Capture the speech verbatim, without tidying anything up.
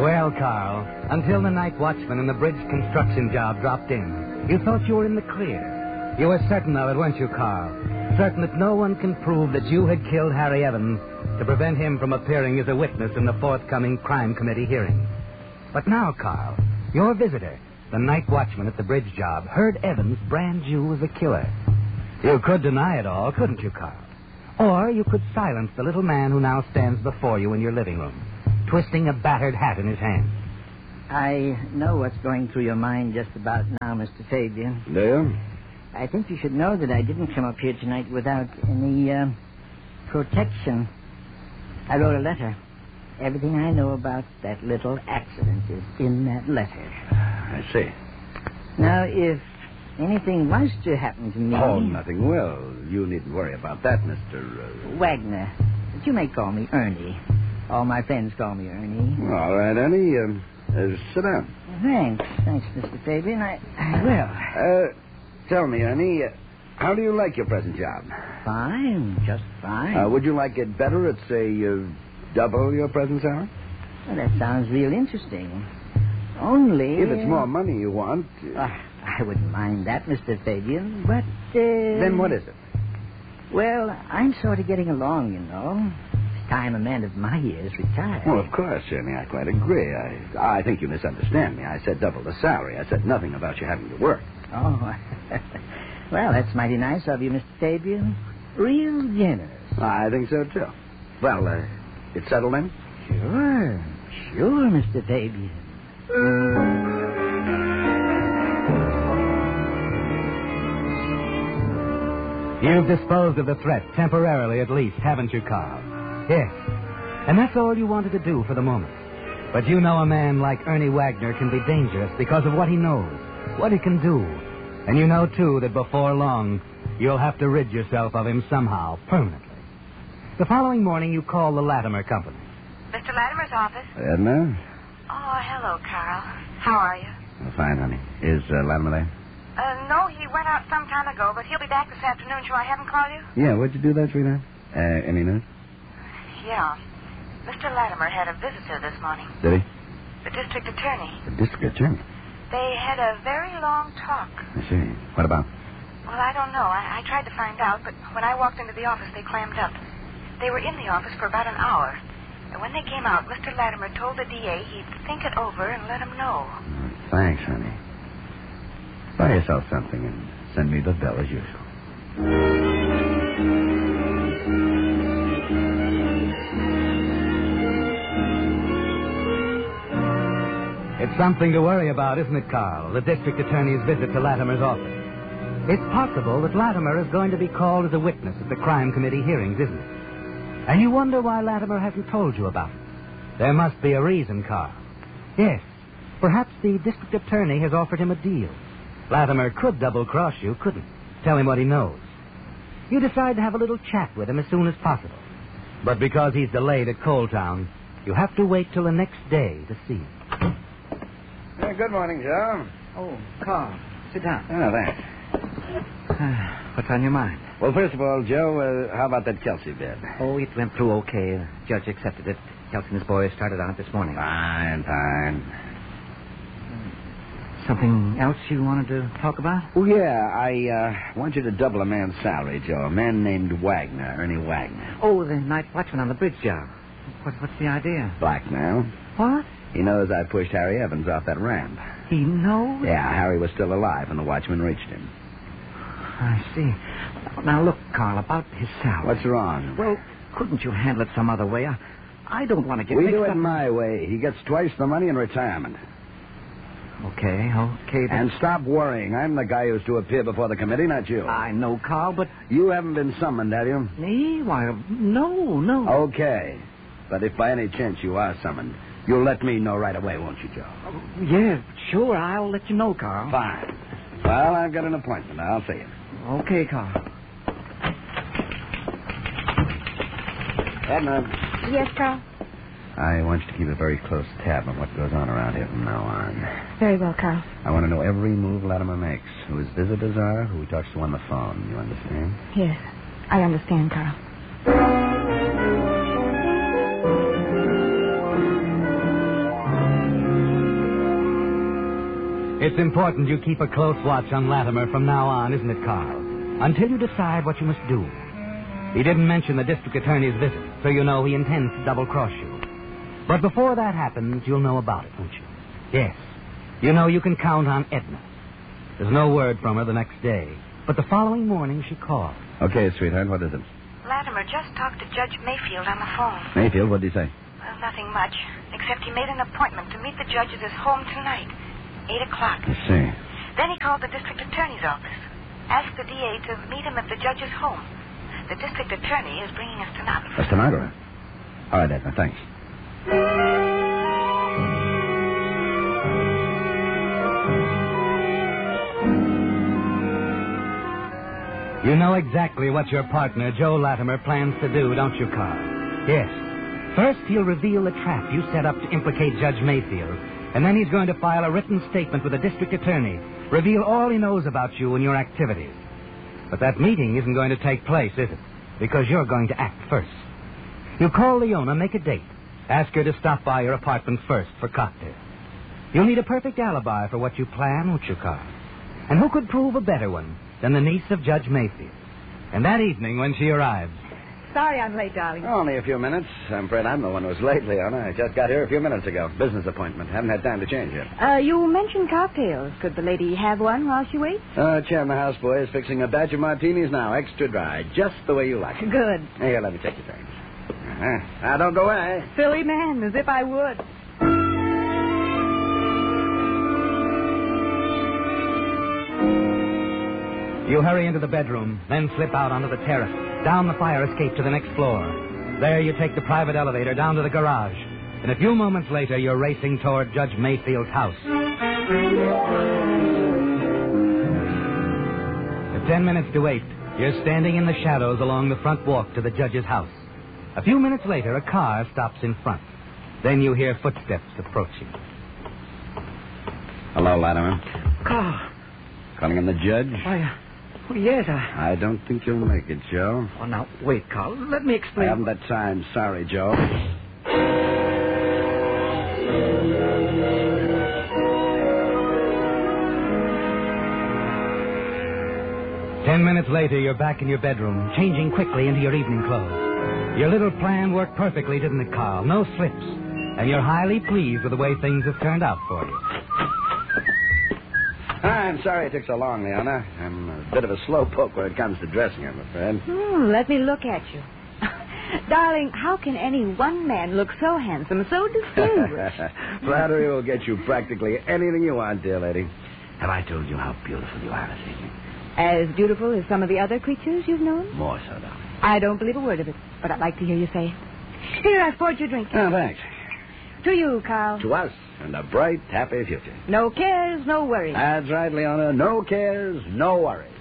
Well, Carl, until the night watchman and the bridge construction job dropped in, you thought you were in the clear. You were certain of it, weren't you, Carl? Certain that no one can prove that you had killed Harry Evans to prevent him from appearing as a witness in the forthcoming crime committee hearing. But now, Carl, your visitor, the night watchman at the bridge job, heard Evans brand you as a killer. You could deny it all, couldn't you, Carl? Or you could silence the little man who now stands before you in your living room, twisting a battered hat in his hand. I know what's going through your mind just about now, Mister Fabian. Do you? I think you should know that I didn't come up here tonight without any uh, protection. I wrote a letter. Everything I know about that little accident is in that letter. I see. Now, if anything was to happen to me... Oh, nothing will. You needn't worry about that, Mister Uh... Wagner. But you may call me Ernie. All my friends call me Ernie. All right, Ernie. Um, uh, sit down. Thanks. Thanks, Mister Fabian. I, I will. Uh, tell me, Ernie, uh, how do you like your present job? Fine. Just fine. Uh, would you like it better at, say, uh, double your present salary? Well, that sounds real interesting. Only... If it's more money you want... Uh... Uh, I wouldn't mind that, Mister Fabian, but... Uh... Then what is it? Well, I'm sort of getting along, you know. It's time a man of my years retired. Well, of course, Ernie, I quite agree. I I think you misunderstand me. I said double the salary. I said nothing about you having to work. Oh, well, that's mighty nice of you, Mister Fabian. Real generous. I think so, too. Well, uh, it's settled then? Sure, sure, Mister Fabian. You've disposed of the threat, temporarily at least, haven't you, Carl? Yes. And that's all you wanted to do for the moment. But you know a man like Ernie Wagner can be dangerous because of what he knows, what he can do. And you know, too, that before long, you'll have to rid yourself of him somehow, permanently. The following morning, you call the Latimer Company. Mister Latimer's office? Edna? Oh, hello, Carl. How are you? Oh, fine, honey. Is uh, Latimer there? Uh, no, he went out some time ago, but he'll be back this afternoon. Shall I have him call you? Yeah, what'd you do that, sweetheart? Uh, any news? Yeah. Mister Latimer had a visitor this morning. Did he? The district attorney. The district attorney? They had a very long talk. I see. What about? Well, I don't know. I, I tried to find out, but when I walked into the office, they clammed up. They were in the office for about an hour. And when they came out, Mister Latimer told the D A he'd think it over and let him know. Oh, thanks, honey. Buy yourself something and send me the bill as usual. It's something to worry about, isn't it, Carl? The district attorney's visit to Latimer's office. It's possible that Latimer is going to be called as a witness at the crime committee hearings, isn't it? And you wonder why Latimer hasn't told you about it. There must be a reason, Carl. Yes, perhaps the district attorney has offered him a deal. Latimer could double-cross you, couldn't he? Tell him what he knows. You decide to have a little chat with him as soon as possible. But because he's delayed at Coaltown, you have to wait till the next day to see him. Uh, good morning, Joe. Oh, Carl, sit down. Oh, thanks. Uh, what's on your mind? Well, first of all, Joe, uh, how about that Kelsey bid? Oh, it went through okay. The judge accepted it. Kelsey and his boys started on it this morning. Fine, fine. Something else you wanted to talk about? Oh, yeah. I uh, want you to double a man's salary, Joe. A man named Wagner, Ernie Wagner. Oh, the night watchman on the bridge job. What, what's the idea? Blackmail. What? He knows I pushed Harry Evans off that ramp. He knows? Yeah, Harry was still alive when the watchman reached him. I see. Now, look, Carl, about his salary. What's wrong? Well, couldn't you handle it some other way? I, I don't want to get we mixed do it up. my way. He gets twice the money in retirement. Okay, okay. But... And stop worrying. I'm the guy who's to appear before the committee, not you. I know, Carl, but... You haven't been summoned, have you? Me? Why, no, no. Okay. But if by any chance you are summoned, you'll let me know right away, won't you, Joe? Oh, yeah, sure. I'll let you know, Carl. Fine. Well, I've got an appointment. I'll see you. Okay, Carl. Edna. Yes, Carl? I want you to keep a very close tab on what goes on around here from now on. Very well, Carl. I want to know every move Latimer makes, who his visitors are, who he talks to on the phone. You understand? Yes, I understand, Carl. It's important you keep a close watch on Latimer from now on, isn't it, Carl? Until you decide what you must do. He didn't mention the district attorney's visit, so you know he intends to double-cross you. But before that happens, you'll know about it, won't you? Yes. You know you can count on Edna. There's no word from her the next day, but the following morning she called. Okay, sweetheart, what is it? Latimer just talked to Judge Mayfield on the phone. Mayfield, what did he say? Well, nothing much, except he made an appointment to meet the judge at his home tonight, eight o'clock. I see. Then he called the district attorney's office, asked the D A to meet him at the judge's home. The district attorney is bringing a stenographer. A stenographer? All right, Edna, thanks. You know exactly what your partner, Joe Latimer, plans to do, don't you, Carl? Yes. First, he'll reveal the trap you set up to implicate Judge Mayfield. And then he's going to file a written statement with the district attorney, reveal all he knows about you and your activities. But that meeting isn't going to take place, is it? Because you're going to act first. You'll call Leona, make a date. Ask her to stop by your apartment first for cocktails. You'll need a perfect alibi for what you plan, won't you, Carl? And who could prove a better one than the niece of Judge Mayfield? And that evening, when she arrives... Sorry I'm late, darling. Only a few minutes. I'm afraid I'm the one who was late, Leona. I just got here a few minutes ago. Business appointment. Haven't had time to change yet. Uh, you mentioned cocktails. Could the lady have one while she waits? Uh, Chairman Houseboy is fixing a batch of martinis now, extra dry, just the way you like it. Good. Here, let me take your turn. Uh-huh. Now, don't go away. Silly man, as if I would. You hurry into the bedroom, then slip out onto the terrace, down the fire escape to the next floor. There you take the private elevator down to the garage. And a few moments later, you're racing toward Judge Mayfield's house. With ten minutes to wait, you're standing in the shadows along the front walk to the judge's house. A few minutes later, a car stops in front. Then you hear footsteps approaching. Hello, Latimer. Carl. Calling in the judge? Why, uh, well, yes, I... I don't think you'll make it, Joe. Oh, now, wait, Carl. Let me explain. I haven't that time. Sorry, Joe. Ten minutes later, you're back in your bedroom, changing quickly into your evening clothes. Your little plan worked perfectly, didn't it, Carl? No slips. And you're highly pleased with the way things have turned out for you. I'm sorry it took so long, Leona. I'm a bit of a slowpoke when it comes to dressing, I'm afraid. Hmm, let me look at you. Darling, how can any one man look so handsome, so distinguished? Flattery will get you practically anything you want, dear lady. Have I told you how beautiful you are this evening? As beautiful as some of the other creatures you've known? More so, darling. I don't believe a word of it, but I'd like to hear you say it. Here, I've poured your drink. Oh, thanks. To you, Carl. To us, and a bright, happy future. No cares, no worries. That's right, Leona. No cares, no worries.